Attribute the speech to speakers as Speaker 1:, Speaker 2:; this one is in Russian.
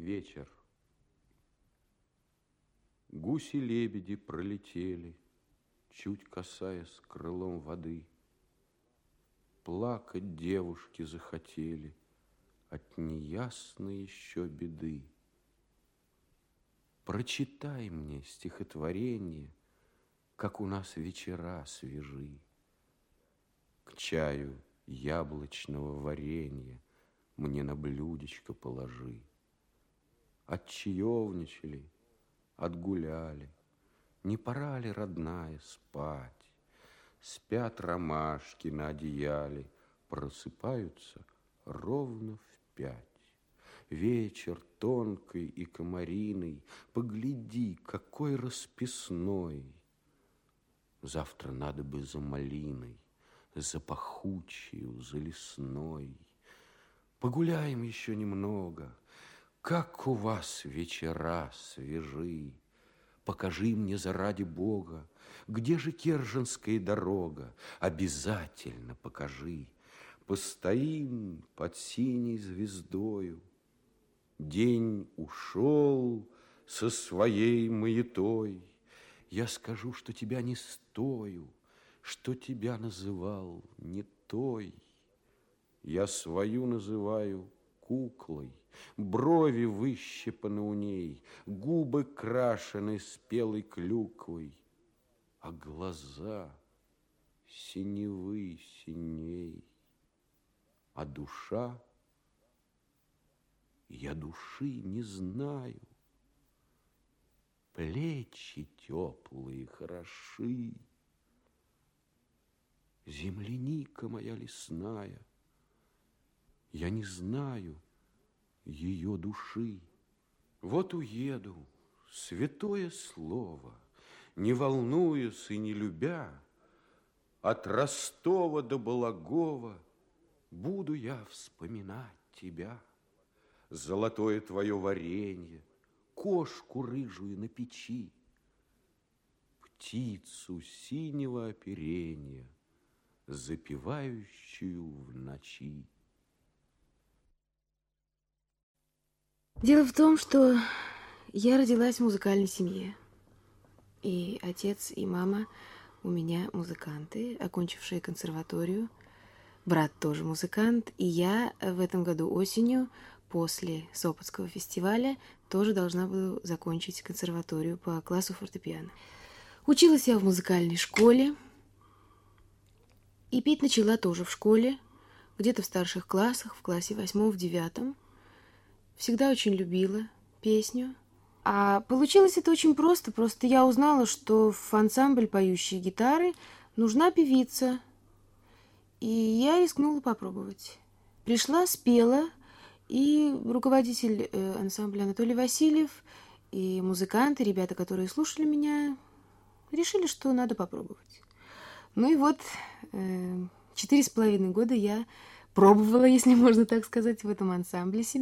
Speaker 1: Вечер. Гуси-лебеди пролетели, чуть касаясь крылом воды. Плакать девушки захотели от неясной еще беды. Прочитай мне стихотворение, как у нас вечера свежи. К чаю яблочного варенья мне на блюдечко положи. Отчаевничали, отгуляли, не пора ли, родная, спать? Спят ромашки на одеяле, просыпаются ровно в 5. Вечер тонкий и комариный, погляди, какой расписной. Завтра надо бы за малиной, за пахучею, за лесной. Погуляем еще немного. Как у вас вечера свежи! Покажи мне заради Бога, где же Керженская дорога? Обязательно покажи. Постоим под синей звездою. День ушел со своей маятой. Я скажу, что тебя не стою, что тебя называл не той. Я свою называю куклой, брови выщипаны у ней, губы крашены спелой клюквой, а глаза синевы синей, а душа, я души не знаю. Плечи теплые хороши, земляника моя лесная, я не знаю ее души. Вот уеду, святое слово, не волнуясь и не любя, от Ростова до Балагова буду я вспоминать тебя. Золотое твое варенье, кошку рыжую на печи, птицу синего оперенья, запевающую в ночи.
Speaker 2: Дело в том, что я родилась в музыкальной семье. И отец, и мама у меня музыканты, окончившие консерваторию. Брат тоже музыкант. И я в этом году осенью, после Сопотского фестиваля, тоже должна буду закончить консерваторию по классу фортепиано. Училась я в музыкальной школе. И петь начала тоже в школе, где-то в старших классах, в классе 8, в 9. Всегда очень любила песню. А получилось это очень просто. Просто я узнала, что в ансамбль поющие гитары нужна певица. И я рискнула попробовать. Пришла, спела, и руководитель ансамбля Анатолий Васильев, и музыканты, ребята, которые слушали меня, решили, что надо попробовать. Ну и вот 4,5 года я пробовала, если можно так сказать, в этом ансамбле себя.